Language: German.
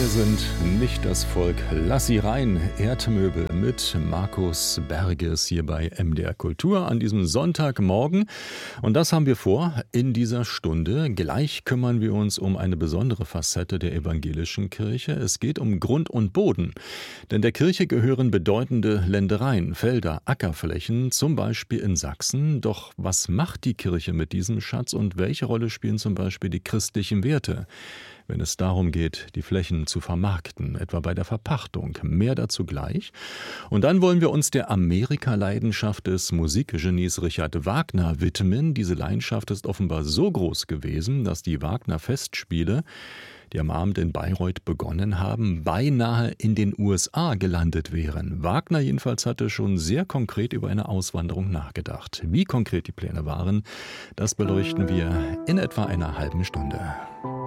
sind nicht das Volk. Lass sie rein. Erdmöbel mit Markus Berges hier bei MDR Kultur an diesem Sonntagmorgen. Und das haben wir vor in dieser Stunde. Gleich kümmern wir uns um eine besondere Facette der evangelischen Kirche. Es geht um Grund und Boden. Denn der Kirche gehören bedeutende Ländereien, Felder, Ackerflächen, zum Beispiel in Sachsen. Doch was macht die Kirche mit diesem Schatz und welche Rolle spielen zum Beispiel die christlichen Werte, wenn es darum geht, die Flächen zu vermarkten, etwa bei der Verpachtung? Mehr dazu gleich. Und dann wollen wir uns der Amerika-Leidenschaft des Musikgenies Richard Wagner widmen. Diese Leidenschaft ist offenbar so groß gewesen, dass die Wagner-Festspiele, die am Abend in Bayreuth begonnen haben, beinahe in den USA gelandet wären. Wagner jedenfalls hatte schon sehr konkret über eine Auswanderung nachgedacht. Wie konkret die Pläne waren, das beleuchten wir in etwa einer halben Stunde.